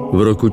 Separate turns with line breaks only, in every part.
V roku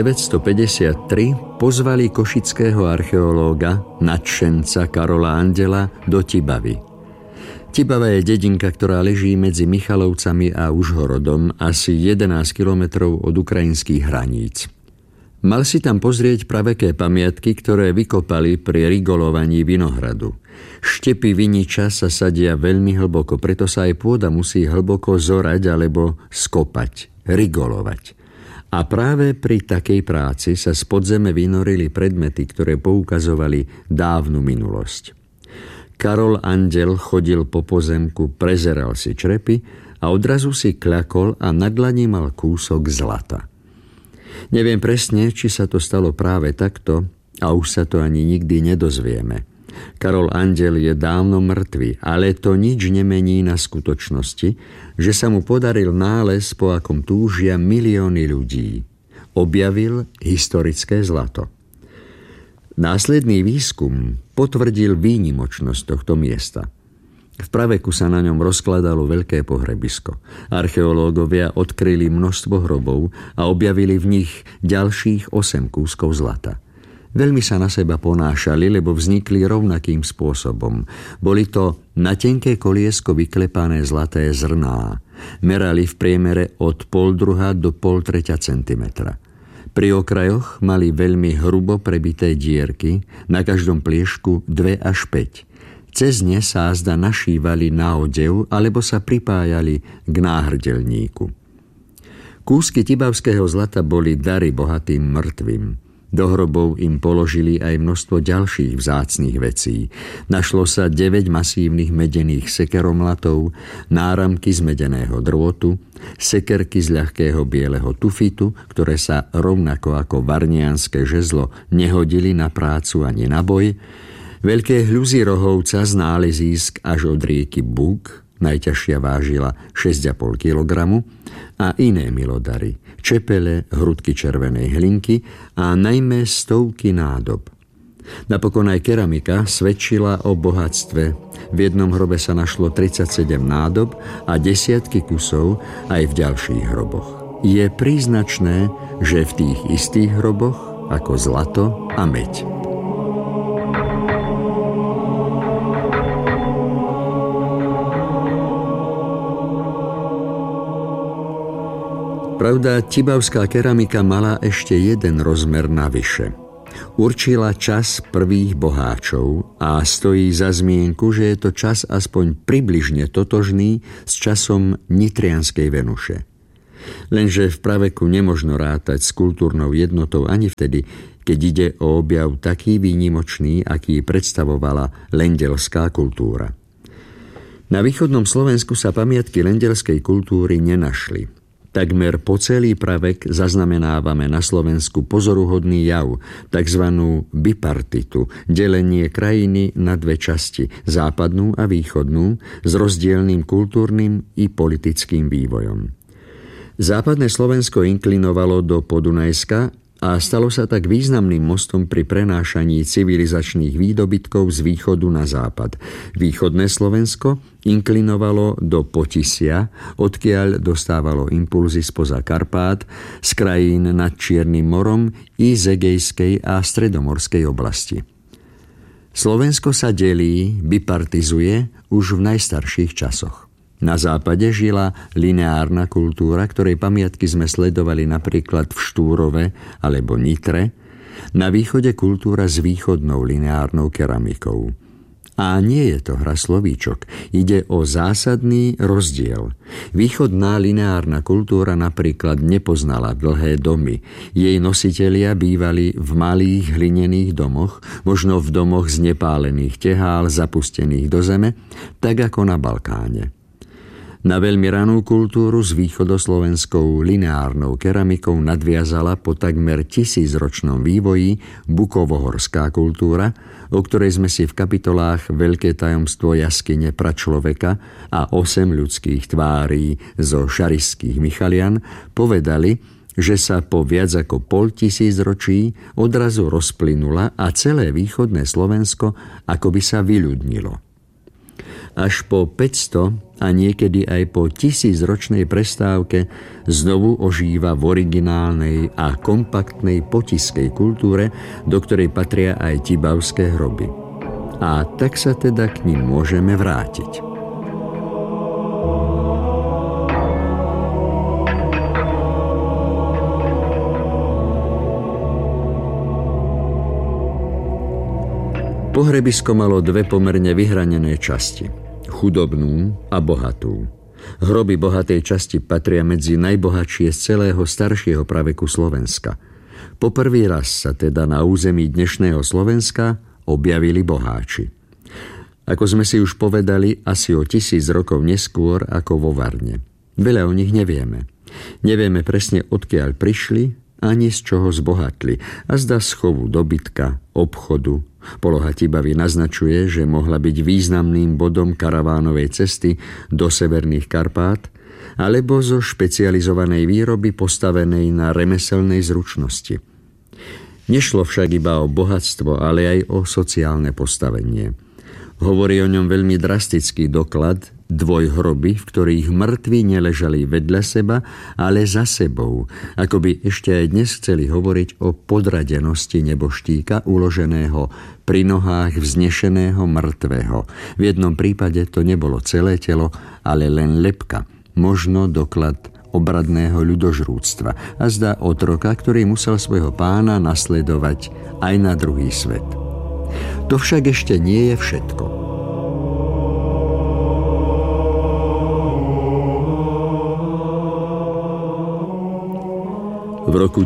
1953 pozvali košického archeológa, nadšenca Karola Andela do Tibavy. Tibava je dedinka, ktorá leží medzi Michalovcami a Užhorodom, asi 11 kilometrov od ukrajinských hraníc. Mal si tam pozrieť praveké pamiatky, ktoré vykopali pri rigolovaní vinohradu. Štepy viniča sa sadia veľmi hlboko, preto sa aj pôda musí hlboko zorať alebo skopať, rigolovať. A práve pri takej práci sa z podzeme vynorili predmety, ktoré poukazovali dávnu minulosť. Karol Andel chodil po pozemku, prezeral si črepy a odrazu si kľakol a na dlani mal kúsok zlata. Neviem presne, či sa to stalo práve takto a už sa to ani nikdy nedozvieme. Karol Andel je dávno mŕtvy, ale to nič nemení na skutočnosti, že sa mu podaril nález, po akom túžia milióny ľudí. Objavil historické zlato. Následný výskum potvrdil výnimočnosť tohto miesta. V praveku sa na ňom rozkladalo veľké pohrebisko. Archeológovia odkryli množstvo hrobov a objavili v nich ďalších 8 kúskov zlata. Veľmi sa na seba ponášali, lebo vznikli rovnakým spôsobom. Boli to na tenké koliesko vyklepané zlaté zrná. Merali v priemere od 0,5 do 0,5 centimetra. Pri okrajoch mali veľmi hrubo prebité dierky, na každom pliešku 2 až 5. Cez ne sa azda našívali na odev alebo sa pripájali k náhrdelníku. Kúsky tibavského zlata boli dary bohatým mŕtvým. Do hrobov im položili aj množstvo ďalších vzácnych vecí. Našlo sa 9 masívnych medených sekeromlatov, náramky z medeného drôtu, sekerky z ľahkého bieleho tufitu, ktoré sa rovnako ako varnianské žezlo nehodili na prácu ani na boj, veľké hľuzy rohovca z nálezísk až od rieky Bug, najťažšia vážila 6,5 kg, a iné milodary, čepele, hrudky červenej hlinky a najmä stovky nádob. Napokon aj keramika svedčila o bohatstve. V jednom hrobe sa našlo 37 nádob a desiatky kusov aj v ďalších hroboch. Je príznačné, že v tých istých hroboch ako zlato a meď. Pravda, tibavská keramika mala ešte jeden rozmer navyše. Určila čas prvých boháčov a stojí za zmienku, že je to čas aspoň približne totožný s časom nitrianskej Venuše. Lenže v praveku nemožno rátať s kultúrnou jednotou ani vtedy, keď ide o objav taký výnimočný, aký predstavovala lendelská kultúra. Na východnom Slovensku sa pamiatky lendelskej kultúry nenašli. Takmer po celý pravek zaznamenávame na Slovensku pozoruhodný jav, takzvanú bipartitu, delenie krajiny na dve časti, západnú a východnú, s rozdielnym kultúrnym i politickým vývojom. Západné Slovensko inklinovalo do Podunajska a stalo sa tak významným mostom pri prenášaní civilizačných výdobytkov z východu na západ. Východné Slovensko inklinovalo do Potisia, odkiaľ dostávalo impulzy spoza Karpát, z krajín nad Čiernym morom i z Egejskej a stredomorskej oblasti. Slovensko sa delí, bipartizuje už v najstarších časoch. Na západe žila lineárna kultúra, ktorej pamiatky sme sledovali napríklad v Štúrove alebo Nitre, na východe kultúra s východnou lineárnou keramikou. A nie je to hra slovíčok, ide o zásadný rozdiel. Východná lineárna kultúra napríklad nepoznala dlhé domy. Jej nositelia bývali v malých hlinených domoch, možno v domoch z nepálených tehál zapustených do zeme, tak ako na Balkáne. Na veľmi ranú kultúru s východoslovenskou lineárnou keramikou nadviazala po takmer 1000-ročnom vývoji bukovohorská kultúra, o ktorej sme si v kapitolách Veľké tajomstvo jaskyne pračloveka a 8 ľudských tvárí zo šarišských Michalian povedali, že sa po viac ako 500 ročí odrazu rozplynula a celé východné Slovensko akoby sa vyľudnilo. Až po 500 a niekedy aj po 1000-ročnej prestávke znovu ožíva v originálnej a kompaktnej potiskej kultúre, do ktorej patria aj tibavské hroby. A tak sa teda k nim môžeme vrátiť. Pohrebisko malo dve pomerne vyhranené časti, chudobnú a bohatú. Hroby bohatej časti patria medzi najbohatšie z celého staršieho praveku Slovenska. Po prvý raz sa teda na území dnešného Slovenska objavili boháči. Ako sme si už povedali, asi o 1000 rokov neskôr ako vo Varne. Veľa o nich nevieme. Nevieme presne, odkiaľ prišli, ani z čoho zbohatli, a zdá z chovu dobytka, obchodu. Poloha Tibavy naznačuje, že mohla byť významným bodom karavánovej cesty do severných Karpát alebo zo špecializovanej výroby postavenej na remeselnej zručnosti. Nešlo však iba o bohatstvo, ale aj o sociálne postavenie. Hovorí o ňom veľmi drastický doklad dvojhroby, v ktorých mŕtvi neležali vedľa seba, ale za sebou, ako by ešte aj dnes chceli hovoriť o podradenosti neboštíka uloženého pri nohách vznešeného mŕtvého. V jednom prípade to nebolo celé telo, ale len lebka, možno doklad obradného ľudožrúctva, a zdá otroka, ktorý musel svojho pána nasledovať aj na druhý svet. To však ešte nie je všetko. V roku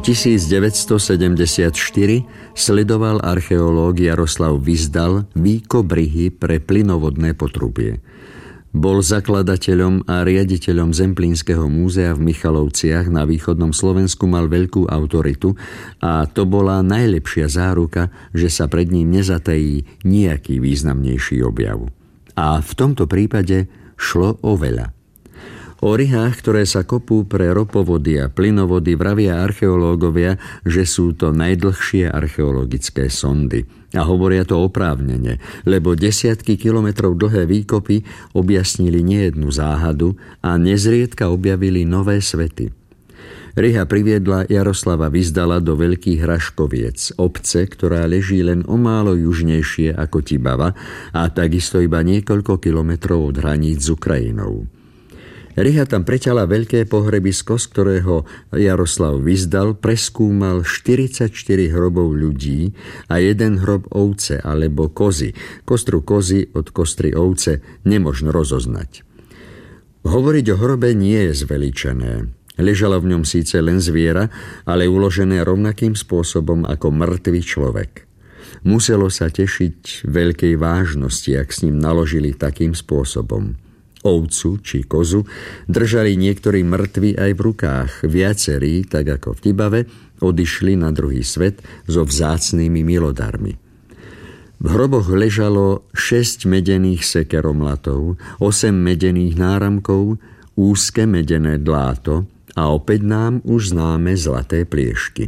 1974 sledoval archeológ Jaroslav Vyzdal výkobryhy pre plynovodné potrubie. Bol zakladateľom a riaditeľom Zemplínskeho múzea v Michalovciach na východnom Slovensku, mal veľkú autoritu a to bola najlepšia záruka, že sa pred ním nezatají nejaký významnejší objav. A v tomto prípade šlo o veľa. O ryhách, ktoré sa kopú pre ropovody a plynovody, vravia archeológovia, že sú to najdlhšie archeologické sondy. A hovoria to oprávnene, lebo desiatky kilometrov dlhé výkopy objasnili nejednu záhadu a nezriedka objavili nové svety. Ryha priviedla Jaroslava Vyzdala do Veľkých Hraškoviec, obce, ktorá leží len o málo južnejšie ako Tibava a takisto iba niekoľko kilometrov od hraníc s Ukrajinou. Ryha tam preťala veľké pohrebisko, z ktorého Jaroslav Vyzdal preskúmal 44 hrobov ľudí a jeden hrob ovce alebo kozy. Kostru kozy od kostry ovce nemožno rozoznať. Hovoriť o hrobe nie je zveličené. Ležalo v ňom síce len zviera, ale uložené rovnakým spôsobom ako mŕtvy človek. Muselo sa tešiť veľkej vážnosti, ak s ním naložili takým spôsobom. Ovcu či kozu držali niektorí mŕtvi aj v rukách. Viacerí, tak ako v Tibave, odišli na druhý svet so vzácnymi milodarmi. V hroboch ležalo 6 medených sekeromlatov, 8 medených náramkov, úzke medené dláto a opäť nám už známe zlaté pliešky.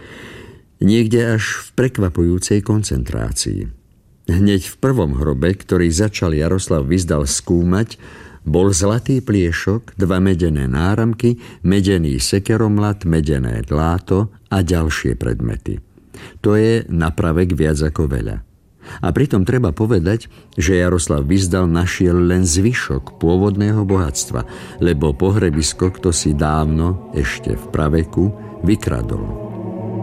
Niekde až v prekvapujúcej koncentrácii. Hneď v prvom hrobe, ktorý začal Jaroslav Vyzdal skúmať, bol zlatý pliešok, 2 medené náramky, medený sekeromlat, medené dláto a ďalšie predmety. To je na pravek viac ako veľa. A pritom treba povedať, že Jaroslav Vyzdal našiel len zvyšok pôvodného bohatstva, lebo pohrebisko kto si dávno, ešte v praveku, vykradol.